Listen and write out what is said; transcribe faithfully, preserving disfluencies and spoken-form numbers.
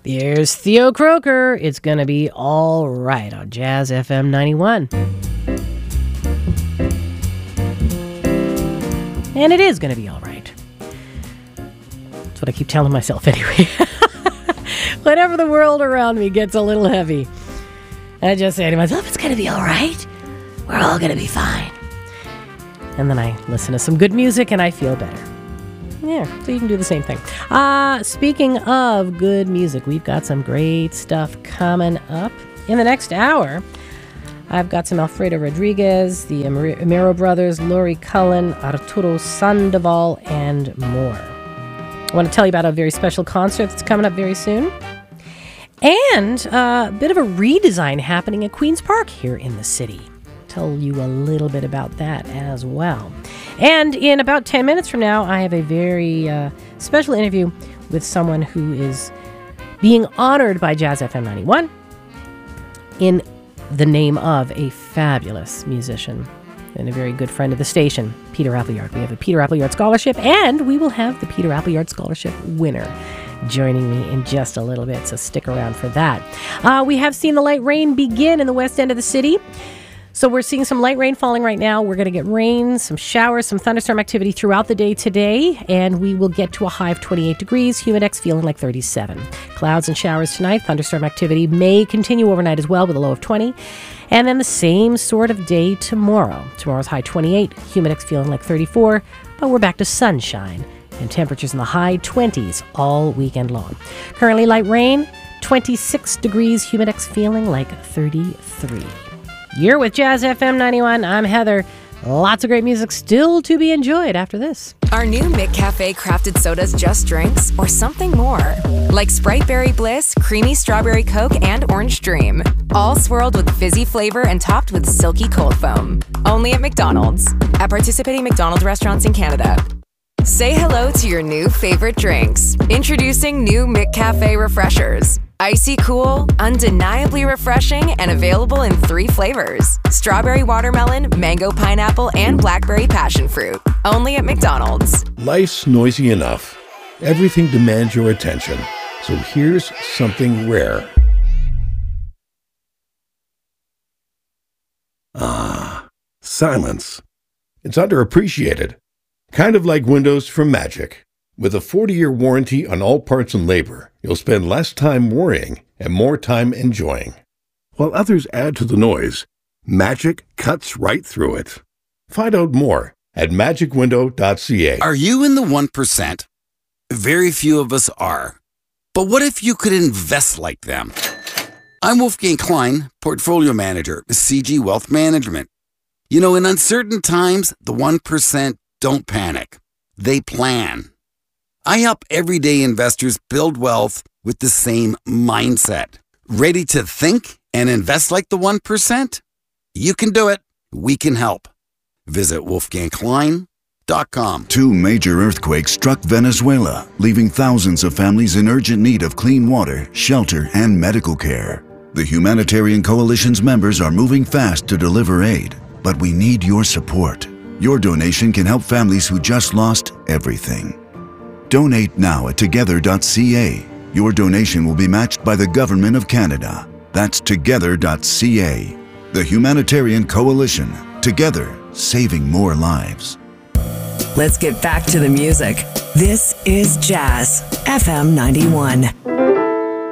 Here's Theo Croker. It's going to be all right on Jazz F M ninety-one. And it is going to be all right. That's what I keep telling myself anyway. Whenever the world around me gets a little heavy, I just say to myself, it's going to be all right. We're all going to be fine. And then I listen to some good music and I feel better. Yeah, so you can do the same thing. Uh, speaking of good music, we've got some great stuff coming up. In the next hour, I've got some Alfredo Rodriguez, the Amaro Brothers, Laurie Cullen, Arturo Sandoval, and more. I want to tell you about a very special concert that's coming up very soon. And uh, a bit of a redesign happening at Queen's Park here in the city. Tell you a little bit about that as well. And in about ten minutes from now, I have a very uh, special interview with someone who is being honored by Jazz F M ninety-one in the name of a fabulous musician and a very good friend of the station, Peter Appleyard. We have a Peter Appleyard Scholarship, and we will have the Peter Appleyard Scholarship winner joining me in just a little bit, so stick around for that. Uh, we have seen the light rain begin in the west end of the city. So we're seeing some light rain falling right now. We're going to get rain, some showers, some thunderstorm activity throughout the day today, and we will get to a high of twenty-eight degrees, humidex feeling like thirty-seven. Clouds and showers tonight. Thunderstorm activity may continue overnight as well with a low of twenty. And then the same sort of day tomorrow. Tomorrow's high twenty-eight, humidex feeling like thirty-four, but we're back to sunshine and temperatures in the high twenties all weekend long. Currently light rain, twenty-six degrees, humidex feeling like thirty-three. You're with Jazz F M ninety-one. I'm Heather. Lots of great music still to be enjoyed after this. Are new McCafe crafted sodas just drinks or something more? Like Sprite Berry Bliss, Creamy Strawberry Coke, and Orange Dream. All swirled with fizzy flavor and topped with silky cold foam. Only at McDonald's. At participating McDonald's restaurants in Canada. Say hello to your new favorite drinks. Introducing new McCafe Refreshers. Icy cool, undeniably refreshing, and available in three flavors. Strawberry watermelon, mango pineapple, and blackberry passion fruit. Only at McDonald's. Life's noisy enough. Everything demands your attention. So here's something rare. Ah, silence. It's underappreciated. Kind of like Windows from Magic. With a forty-year warranty on all parts and labor, you'll spend less time worrying and more time enjoying. While others add to the noise, Magic cuts right through it. Find out more at magic window dot c a. Are you in the one percent? Very few of us are. But what if you could invest like them? I'm Wolfgang Klein, Portfolio Manager, C G Wealth Management. You know, in uncertain times, the one percent don't panic. They plan. I help everyday investors build wealth with the same mindset. Ready to think and invest like the one percent? You can do it. We can help. Visit wolfgang klein dot com. Two major earthquakes struck Venezuela, leaving thousands of families in urgent need of clean water, shelter, and medical care. The Humanitarian Coalition's members are moving fast to deliver aid, but we need your support. Your donation can help families who just lost everything. Donate now at together dot c a. Your donation will be matched by the Government of Canada. That's together dot c a. The Humanitarian Coalition. Together, saving more lives. Let's get back to the music. This is Jazz F M ninety-one.